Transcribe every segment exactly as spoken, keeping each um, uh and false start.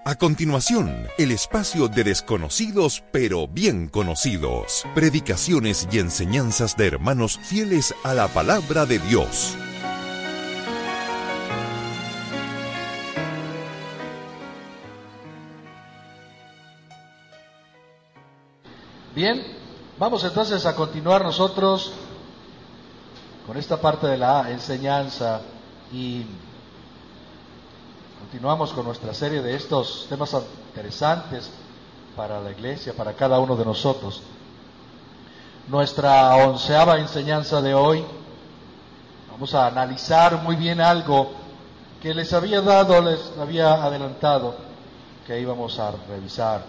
A continuación, el espacio de desconocidos pero bien conocidos. Predicaciones y enseñanzas de hermanos fieles a la palabra de Dios. Bien, vamos entonces a continuar nosotros con esta parte de la enseñanza y continuamos con nuestra serie de estos temas interesantes para la iglesia, para cada uno de nosotros. Nuestra onceava enseñanza de hoy, vamos a analizar muy bien algo que les había dado, les había adelantado, que íbamos a revisar.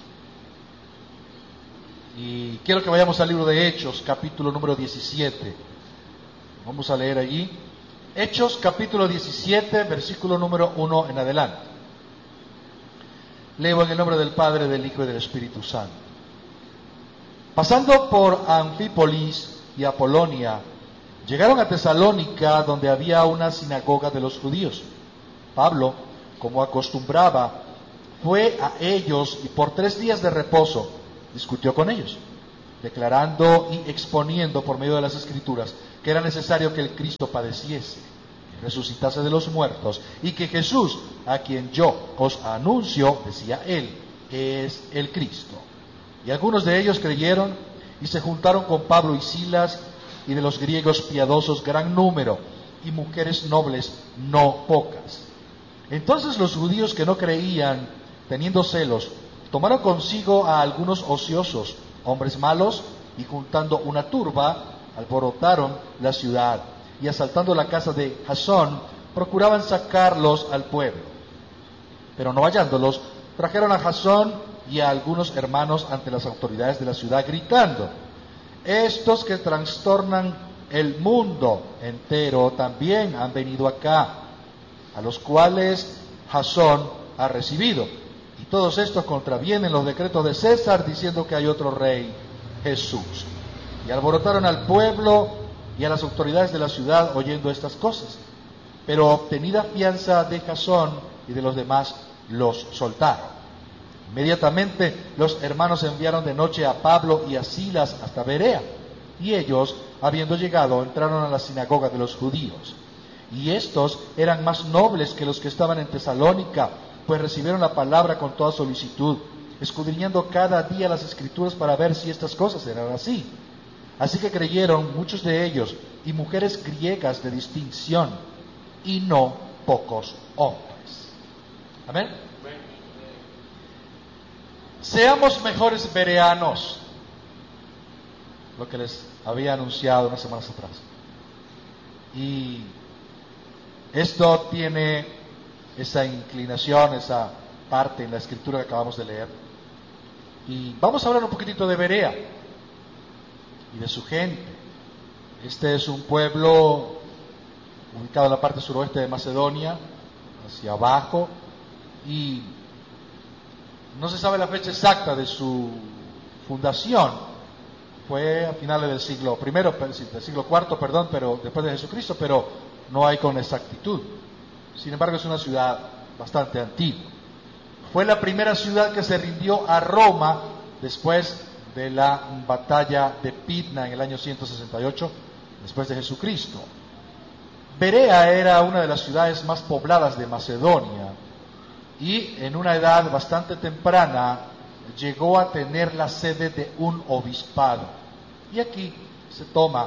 Y quiero que vayamos al libro de Hechos, capítulo número diecisiete. Vamos a leer allí. Hechos, capítulo diecisiete, versículo número uno en adelante. Leo en el nombre del Padre, del Hijo y del Espíritu Santo. Pasando por Anfípolis y Apolonia, llegaron a Tesalónica, donde había una sinagoga de los judíos. Pablo, como acostumbraba, fue a ellos y por tres días de reposo discutió con ellos, declarando y exponiendo por medio de las Escrituras que era necesario que el Cristo padeciese, que resucitase de los muertos, y que Jesús, a quien yo os anuncio, decía él, es el Cristo. Y algunos de ellos creyeron y se juntaron con Pablo y Silas, y de los griegos piadosos gran número, y mujeres nobles no pocas. Entonces los judíos que no creían, teniendo celos, tomaron consigo a algunos ociosos, hombres malos, y juntando una turba, alborotaron la ciudad, y asaltando la casa de Jasón, procuraban sacarlos al pueblo. Pero no hallándolos, trajeron a Jasón y a algunos hermanos ante las autoridades de la ciudad, gritando: estos que trastornan el mundo entero también han venido acá, a los cuales Jasón ha recibido. Y todos estos contravienen los decretos de César, diciendo que hay otro rey, Jesús. Y alborotaron al pueblo y a las autoridades de la ciudad oyendo estas cosas. Pero obtenida fianza de Jasón y de los demás, los soltaron. Inmediatamente los hermanos enviaron de noche a Pablo y a Silas hasta Berea. Y ellos, habiendo llegado, entraron a la sinagoga de los judíos. Y estos eran más nobles que los que estaban en Tesalónica, pues recibieron la palabra con toda solicitud, escudriñando cada día las Escrituras para ver si estas cosas eran así. Así que creyeron muchos de ellos, y mujeres griegas de distinción, y no pocos hombres. Amén. Seamos mejores bereanos, lo que les había anunciado unas semanas atrás. Y esto tiene esa inclinación, esa parte en la escritura que acabamos de leer. Y vamos a hablar un poquitito de Berea y de su gente. Este es un pueblo ubicado en la parte suroeste de Macedonia, hacia abajo, y no se sabe la fecha exacta de su fundación. Fue a finales del siglo primero, del siglo cuarto, perdón, pero después de Jesucristo, pero no hay con exactitud. Sin embargo, es una ciudad bastante antigua. Fue la primera ciudad que se rindió a Roma después de la batalla de Pidna en el año ciento sesenta y ocho, después de Jesucristo. Berea era una de las ciudades más pobladas de Macedonia y en una edad bastante temprana llegó a tener la sede de un obispado. Y aquí se toma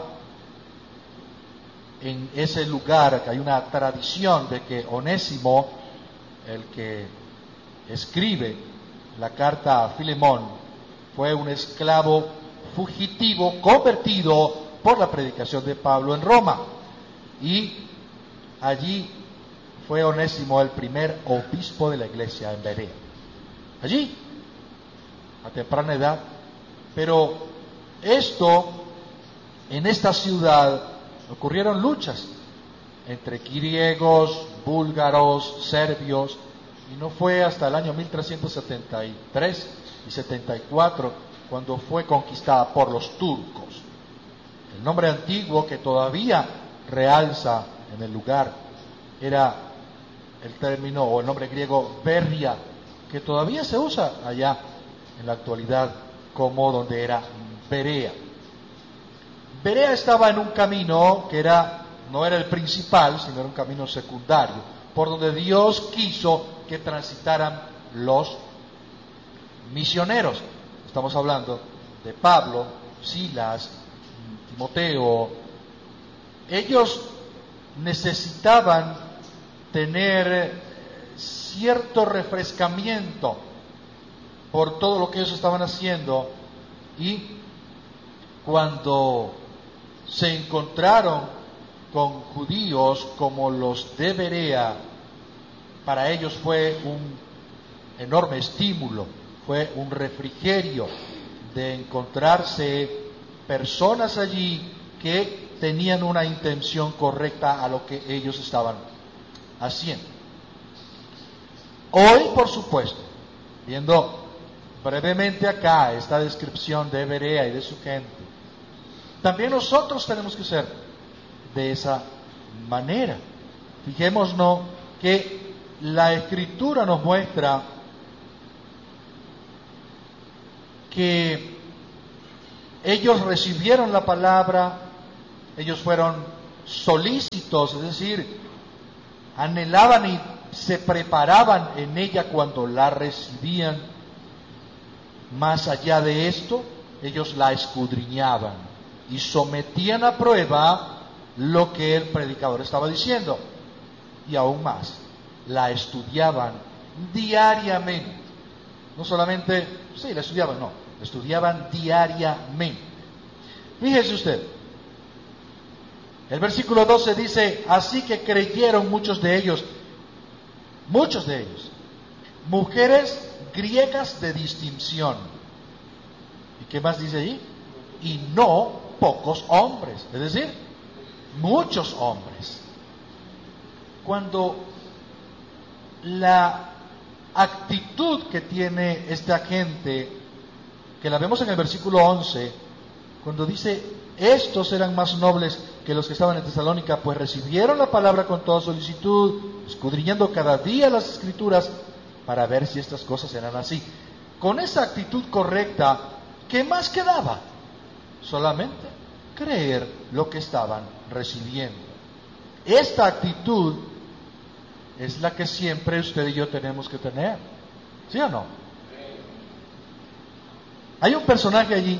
en ese lugar que hay una tradición de que Onésimo, el que escribe la carta a Filemón, fue un esclavo fugitivo convertido por la predicación de Pablo en Roma. Y allí fue Onésimo el primer obispo de la iglesia en Berea. Allí, a temprana edad. Pero esto, en esta ciudad, ocurrieron luchas entre griegos, búlgaros, serbios, y no fue hasta el año mil trescientos setenta y tres y setenta y cuatro cuando fue conquistada por los turcos. El nombre antiguo que todavía realza en el lugar era el término o el nombre griego Berria, que todavía se usa allá en la actualidad como donde era Berea. Berea estaba en un camino que era, no era el principal, sino era un camino secundario, por donde Dios quiso que transitaran los misioneros. Estamos hablando de Pablo, Silas, Timoteo. Ellos necesitaban tener cierto refrescamiento por todo lo que ellos estaban haciendo, y cuando se encontraron con judíos como los de Berea, para ellos fue un enorme estímulo, fue un refrigerio de encontrarse personas allí que tenían una intención correcta a lo que ellos estaban haciendo. Hoy, por supuesto, viendo brevemente acá esta descripción de Berea y de su gente, también nosotros tenemos que ser de esa manera. Fijémonos que la Escritura nos muestra que ellos recibieron la palabra, ellos fueron solícitos, es decir, anhelaban y se preparaban en ella cuando la recibían. Más allá de esto, ellos la escudriñaban y sometían a prueba lo que el predicador estaba diciendo, y aún más, la estudiaban diariamente. No solamente, sí, la estudiaban, no, la estudiaban diariamente. Fíjese usted, el versículo doce dice: así que creyeron muchos de ellos, muchos de ellos, mujeres griegas de distinción. ¿Y qué más dice allí? Y no pocos hombres, es decir, muchos hombres. Cuando la actitud que tiene esta gente, que la vemos en el versículo once, cuando dice: estos eran más nobles que los que estaban en Tesalónica, pues recibieron la palabra con toda solicitud, escudriñando cada día las Escrituras para ver si estas cosas eran así. Con esa actitud correcta, ¿qué más quedaba? Solamente creer lo que estaban recibiendo. Esta actitud es la que siempre usted y yo tenemos que tener, ¿sí o no? Hay un personaje allí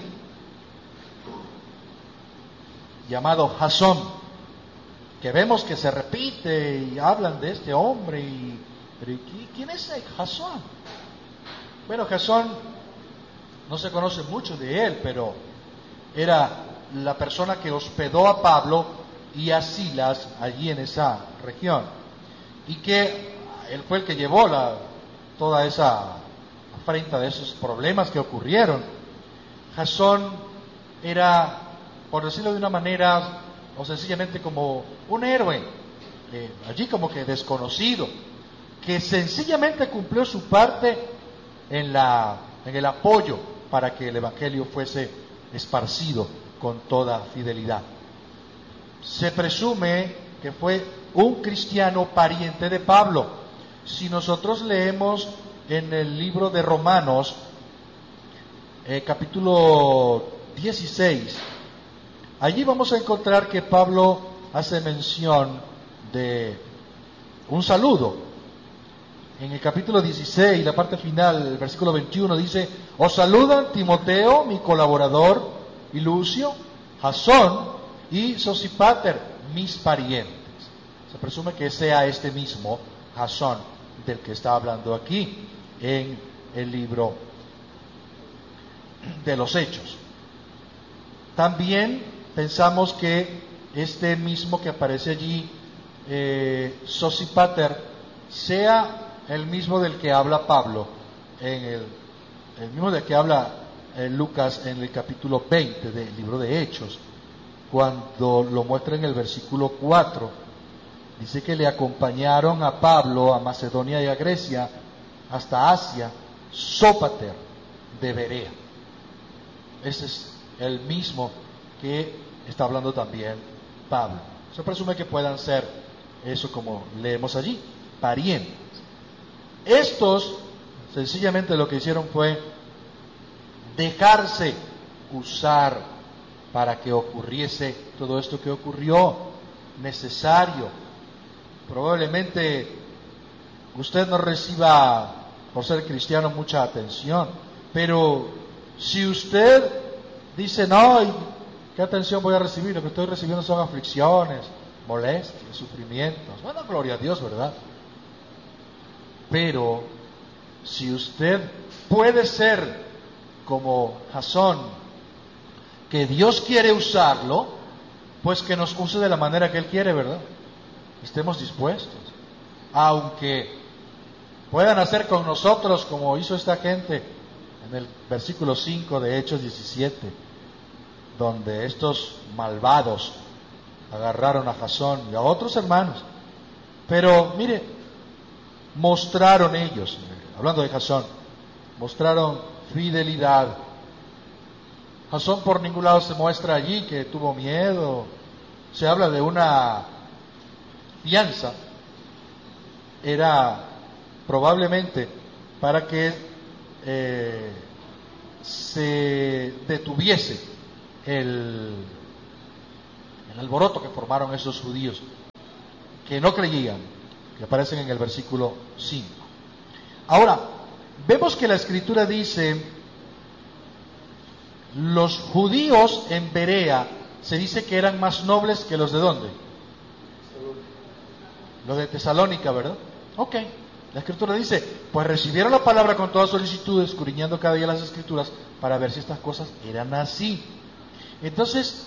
llamado Jasón, que vemos que se repite y hablan de este hombre. Y, pero ¿quién es Jasón? Bueno, Jasón no se conoce mucho de él, pero era la persona que hospedó a Pablo y a Silas allí en esa región, y que él fue el que llevó la, toda esa afrenta de esos problemas que ocurrieron. Jasón era, por decirlo de una manera, o sencillamente como un héroe, eh, allí como que desconocido, que sencillamente cumplió su parte en, la, en el apoyo para que el Evangelio fuese esparcido con toda fidelidad. Se presume que fue un cristiano pariente de Pablo. Si nosotros leemos en el libro de Romanos, eh, capítulo dieciséis, allí vamos a encontrar que Pablo hace mención de un saludo. En el capítulo dieciséis, la parte final, el versículo veintiuno dice: os saludan Timoteo, mi colaborador, y Lucio, Jasón y Sosípater, mis parientes. Se presume que sea este mismo Jasón del que está hablando aquí en el libro de los Hechos. También pensamos que este mismo que aparece allí, eh, Sosípater, sea el mismo del que habla Pablo, en el, el mismo del que habla eh, Lucas en el capítulo veinte del libro de Hechos, cuando lo muestra en el versículo cuatro. Dice que le acompañaron a Pablo a Macedonia y a Grecia, hasta Asia, Sópater de Berea. Ese es el mismo que está hablando también Pablo. Se presume que puedan ser eso, como leemos allí, parientes. Estos sencillamente lo que hicieron fue dejarse usar para que ocurriese todo esto que ocurrió, necesario. Probablemente usted no reciba, por ser cristiano, mucha atención, pero si usted dice, no, ¿qué atención voy a recibir? Lo que estoy recibiendo son aflicciones, molestias, sufrimientos. Bueno, gloria a Dios, ¿verdad? Pero si usted puede ser como Jasón, que Dios quiere usarlo, pues que nos use de la manera que Él quiere, ¿verdad? Estemos dispuestos. Aunque puedan hacer con nosotros como hizo esta gente en el versículo cinco de Hechos diecisiete, donde estos malvados agarraron a Jasón y a otros hermanos. Pero mire, mostraron ellos, hablando de Jasón, mostraron fidelidad. Jasón por ningún lado se muestra allí que tuvo miedo. Se habla de una fianza. Era probablemente para que eh, se detuviese el, el alboroto que formaron esos judíos que no creían, que aparecen en el versículo cinco. Ahora, vemos que la Escritura dice, los judíos en Berea, se dice que eran más nobles que los de ¿dónde? Los de Tesalónica, ¿verdad? Ok, la Escritura dice, pues recibieron la palabra con toda solicitud, escudriñando cada día las Escrituras, para ver si estas cosas eran así. Entonces,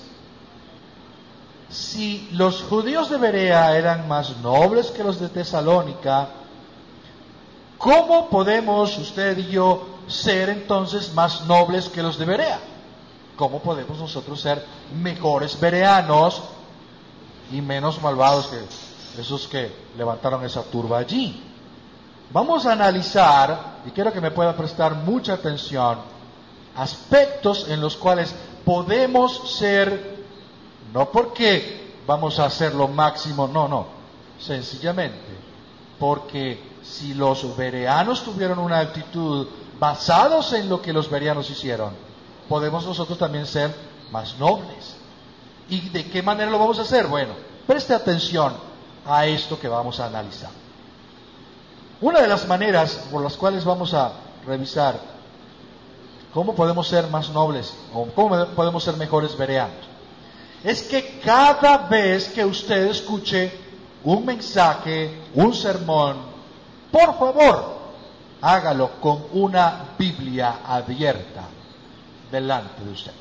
si los judíos de Berea eran más nobles que los de Tesalónica, ¿cómo podemos usted y yo ser entonces más nobles que los de Berea? ¿Cómo podemos nosotros ser mejores bereanos y menos malvados que esos que levantaron esa turba allí? Vamos a analizar, y quiero que me pueda prestar mucha atención, aspectos en los cuales podemos ser, no porque vamos a hacer lo máximo, no, no, sencillamente porque si los bereanos tuvieron una actitud basados en lo que los bereanos hicieron, podemos nosotros también ser más nobles. ¿Y de qué manera lo vamos a hacer? Bueno, preste atención a esto que vamos a analizar. Una de las maneras por las cuales vamos a revisar cómo podemos ser más nobles o cómo podemos ser mejores bereanos es que cada vez que usted escuche un mensaje, un sermón, por favor, hágalo con una Biblia abierta delante de usted.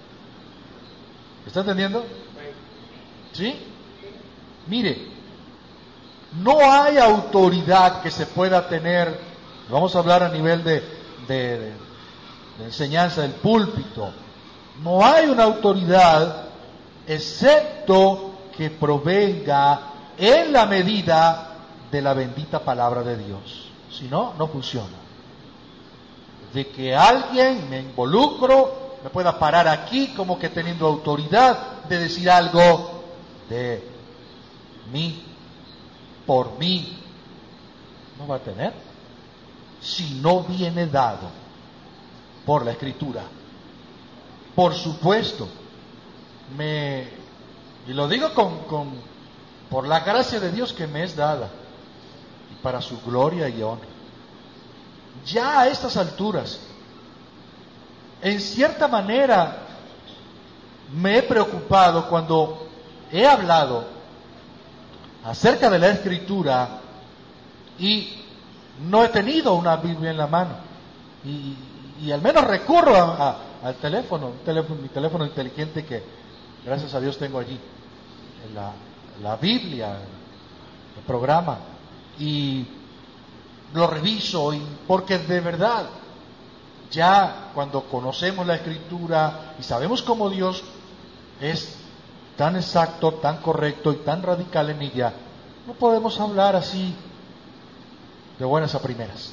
¿Está entendiendo? ¿Sí? Mire, no hay autoridad que se pueda tener, vamos a hablar a nivel de, de, de, de enseñanza del púlpito, no hay una autoridad excepto que provenga en la medida de la bendita palabra de Dios. Si no, no funciona. De que alguien, me involucro, me pueda parar aquí como que teniendo autoridad de decir algo de mí, por mí, no va a tener, si no viene dado por la Escritura. Por supuesto, me, y lo digo con, con, por la gracia de Dios que me es dada, y para su gloria y honra. Ya a estas alturas, en cierta manera, me he preocupado cuando he hablado acerca de la Escritura y no he tenido una Biblia en la mano. Y, y al menos recurro a, a, al teléfono, teléfono, mi teléfono inteligente que, gracias a Dios, tengo allí. La, la Biblia, el programa. Y lo reviso, y, porque de verdad, ya cuando conocemos la Escritura y sabemos cómo Dios es tan exacto, tan correcto y tan radical en ella, no podemos hablar así de buenas a primeras.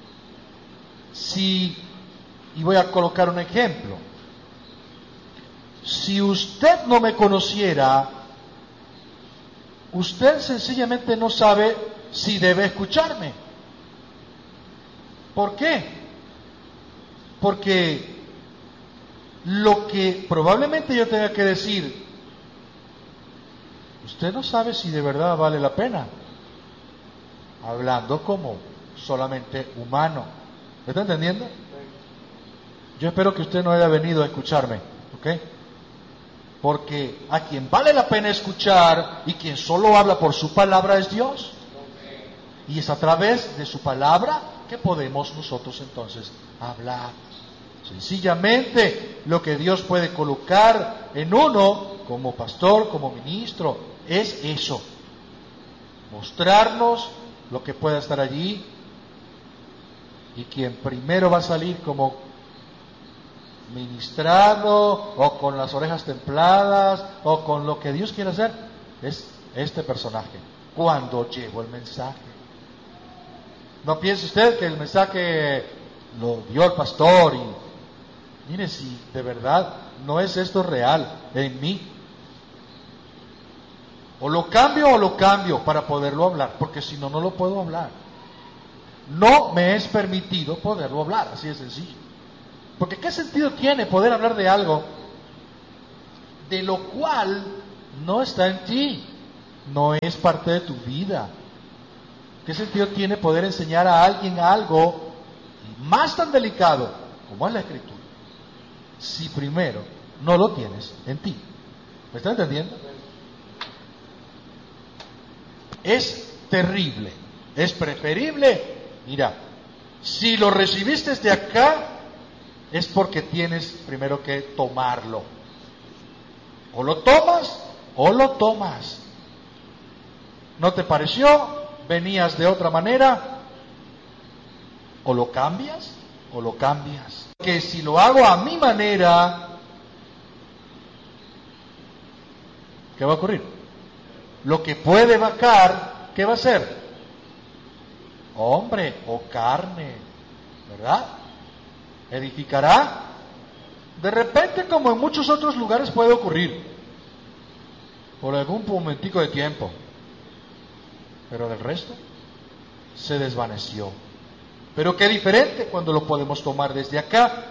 Si, y voy a colocar un ejemplo, si usted no me conociera, usted sencillamente no sabe si debe escucharme. ¿Por qué? Porque lo que probablemente yo tenga que decir, usted no sabe si de verdad vale la pena, hablando como solamente humano. ¿Me está entendiendo? Yo espero que usted no haya venido a escucharme, ¿ok? Porque a quien vale la pena escuchar y quien solo habla por su palabra es Dios. Y es a través de su palabra que podemos nosotros entonces hablar. Sencillamente lo que Dios puede colocar en uno como pastor, como ministro, es eso. Mostrarnos lo que pueda estar allí. Y quien primero va a salir como ministrado o con las orejas templadas o con lo que Dios quiere hacer es este personaje cuando llevo el mensaje. No piense usted que el mensaje lo dio el pastor y mire, si de verdad no es esto real en mí, o lo cambio o lo cambio para poderlo hablar, porque si no, no lo puedo hablar. No me es permitido poderlo hablar, así de sencillo. Porque ¿qué sentido tiene poder hablar de algo de lo cual no está en ti? No es parte de tu vida. ¿Qué sentido tiene poder enseñar a alguien algo más tan delicado como es la Escritura, si primero no lo tienes en ti? ¿Me está entendiendo? Es terrible. Es preferible, mira, si lo recibiste de acá, es porque tienes primero que tomarlo. O lo tomas o lo tomas. ¿No te pareció? ¿Venías de otra manera? O lo cambias o lo cambias. Que si lo hago a mi manera, ¿qué va a ocurrir? Lo que puede vacar, ¿qué va a ser? Hombre o carne, ¿verdad? ¿Edificará? De repente, como en muchos otros lugares puede ocurrir, por algún momentico de tiempo, pero del resto se desvaneció. Pero qué diferente cuando lo podemos tomar desde acá.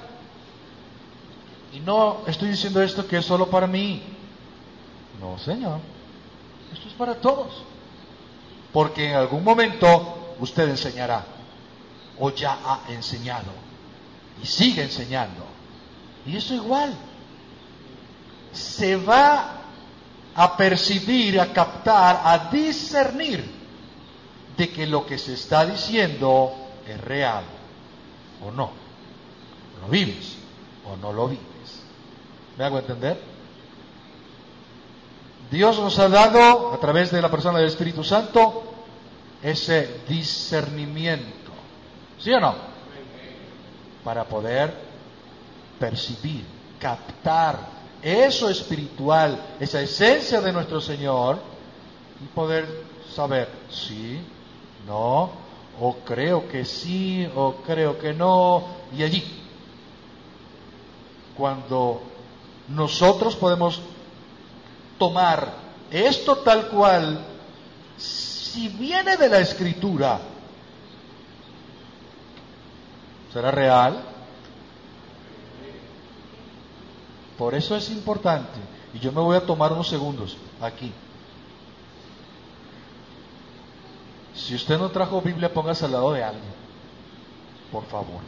Y no estoy diciendo esto que es solo para mí. No, Señor, esto es para todos, porque en algún momento usted enseñará, o ya ha enseñado y sigue enseñando. Y eso igual se va a percibir, a captar, a discernir de que lo que se está diciendo es real o no. Lo vives o no lo vives. ¿Me hago entender? Dios nos ha dado, a través de la persona del Espíritu Santo, ese discernimiento. ¿Sí o no? Para poder percibir, captar eso espiritual, esa esencia de nuestro Señor, y poder saber sí, no, o creo que sí, o creo que no, y allí, cuando nosotros podemos tomar esto tal cual, si viene de la Escritura, ¿será real? Por eso es importante, y yo me voy a tomar unos segundos aquí. Si usted no trajo Biblia, póngase al lado de alguien, por favor.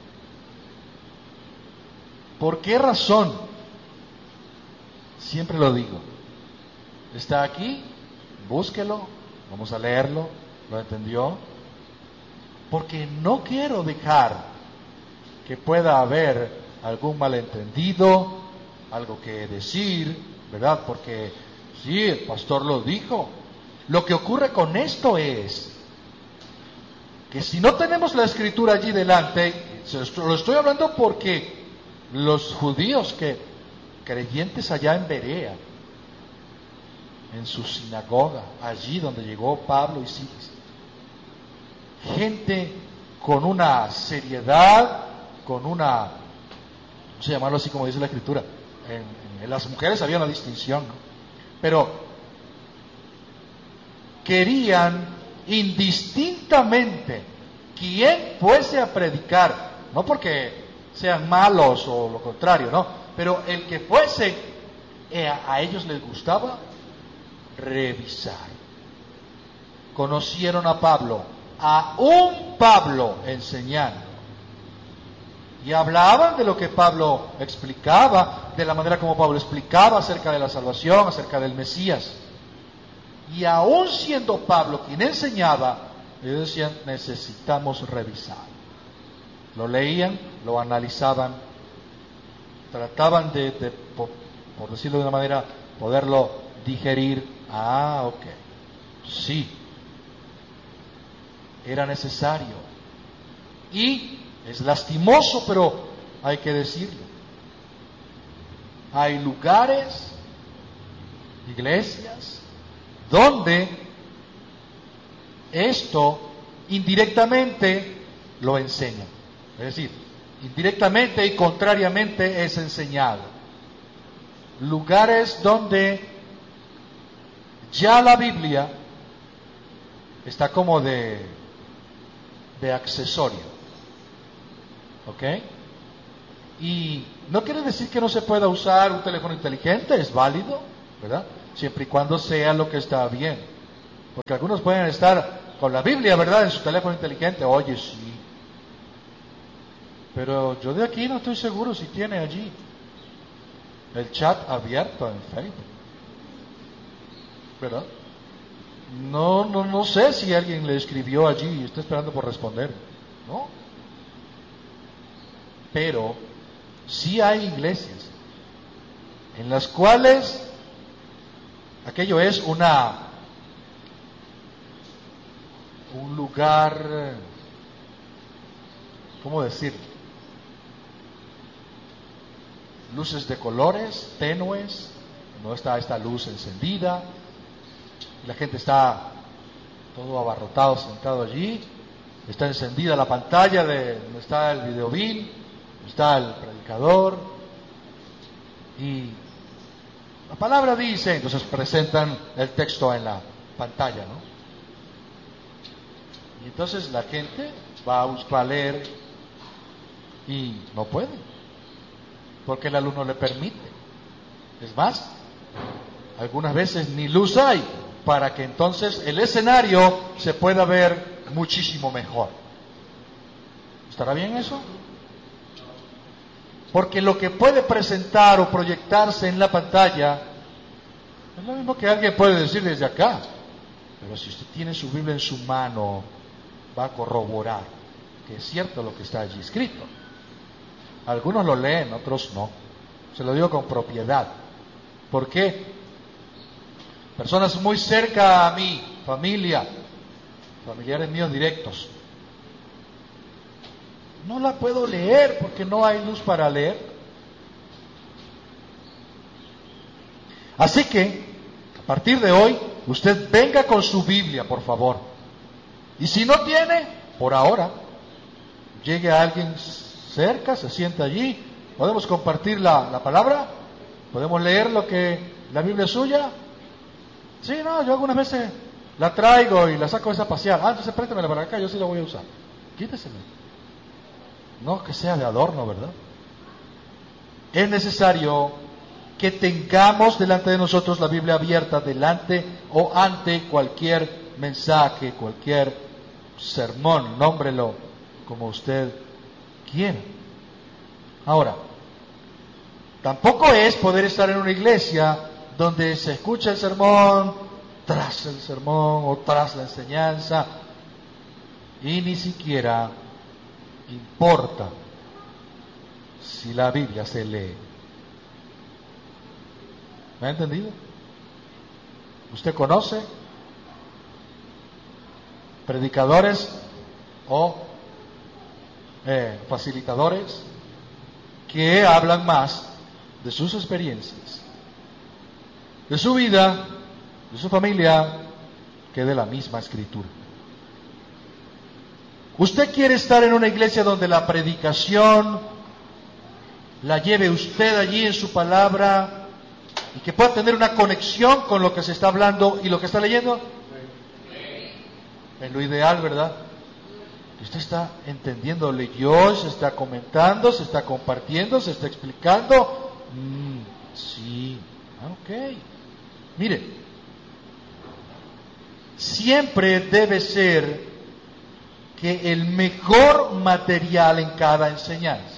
¿Por qué razón? Siempre lo digo. Está aquí, búsquelo, vamos a leerlo, ¿lo entendió? Porque no quiero dejar que pueda haber algún malentendido, algo que decir, ¿verdad? Porque sí, el pastor lo dijo. Lo que ocurre con esto es que si no tenemos la Escritura allí delante, se lo estoy hablando porque los judíos que creyentes allá en Berea, en su sinagoga, allí donde llegó Pablo y Silas, gente con una seriedad, con una, no sé llamarlo así como dice la Escritura, en, en las mujeres había una distinción, ¿no? Pero querían indistintamente quien fuese a predicar, no porque sean malos o lo contrario, no, pero el que fuese, eh, a ellos les gustaba revisar. Conocieron a Pablo, a un Pablo enseñando. Y hablaban de lo que Pablo explicaba, de la manera como Pablo explicaba acerca de la salvación, acerca del Mesías. Y aún siendo Pablo quien enseñaba, ellos decían, necesitamos revisar. Lo leían, lo analizaban, trataban de, de por, por decirlo de una manera, poderlo digerir. Ah, ok, sí, era necesario. Y es lastimoso, pero hay que decirlo. Hay lugares, iglesias, donde esto indirectamente lo enseñan. Es decir, indirectamente y contrariamente es enseñado. Lugares donde ya la Biblia está como de, de accesorio. ¿Ok? Y no quiere decir que no se pueda usar un teléfono inteligente, es válido, ¿verdad? Siempre y cuando sea lo que está bien. Porque algunos pueden estar con la Biblia, ¿verdad?, en su teléfono inteligente. Oye, sí. Pero yo de aquí no estoy seguro si tiene allí el chat abierto en Facebook, ¿verdad? No, no, no sé si alguien le escribió allí y está esperando por responder, ¿no? Pero sí hay iglesias en las cuales aquello es una un lugar, ¿cómo decir? Luces de colores tenues, no está esta luz encendida, la gente está todo abarrotado, sentado allí, está encendida la pantalla de donde está el videobeam, está el predicador, y la palabra dice, entonces presentan el texto en la pantalla, ¿no? Y entonces la gente va a buscar a leer y no puede, porque el alumno le permite. Es más, algunas veces ni luz hay para que entonces el escenario se pueda ver muchísimo mejor. ¿Estará bien eso? Porque lo que puede presentar o proyectarse en la pantalla es lo mismo que alguien puede decir desde acá. Pero si usted tiene su Biblia en su mano, va a corroborar que es cierto lo que está allí escrito. Algunos lo leen, otros no. Se lo digo con propiedad. ¿Por qué? Personas muy cerca a mí, familia, familiares míos directos, no la puedo leer porque no hay luz para leer. Así que, a partir de hoy, usted venga con su Biblia, por favor. Y si no tiene, por ahora, llegue a alguien cerca, se sienta allí, podemos compartir la, la palabra, podemos leer lo que la Biblia es suya. Sí, no, yo algunas veces la traigo y la saco esa a pasear. Ah, entonces préstemela para acá, yo sí la voy a usar. Quítesela. No que sea de adorno, ¿verdad? Es necesario que tengamos delante de nosotros la Biblia abierta, delante o ante cualquier mensaje, cualquier sermón, nómbrelo como usted quiera. Ahora, tampoco es poder estar en una iglesia donde se escucha el sermón, tras el sermón o tras la enseñanza, y ni siquiera importa si la Biblia se lee. ¿Me ha entendido? ¿Usted conoce predicadores o eh, facilitadores que hablan más de sus experiencias, de su vida, de su familia, que de la misma Escritura? ¿Usted quiere estar en una iglesia donde la predicación la lleve usted allí en su palabra y que pueda tener una conexión con lo que se está hablando y lo que está leyendo? Es lo ideal, ¿verdad? Usted está entendiendo, leyó, se está comentando, se está compartiendo, se está explicando. Mm, sí, ok. Mire, siempre debe ser que el mejor material en cada enseñanza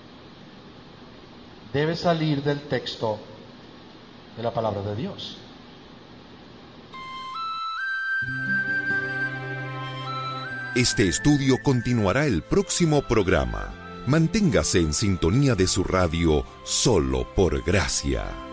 debe salir del texto de la palabra de Dios. Este estudio continuará el próximo programa. Manténgase en sintonía de su radio Solo por Gracia.